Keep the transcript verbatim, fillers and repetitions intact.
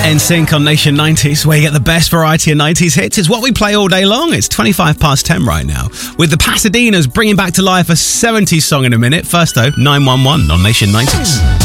N Sync on Nation nineties, where you get the best variety of nineties hits. It's what we play all day long. It's twenty-five past ten right now, with the Pasadenas bringing back to life a seventies song in a minute. First though, nine one one on Nation nineties.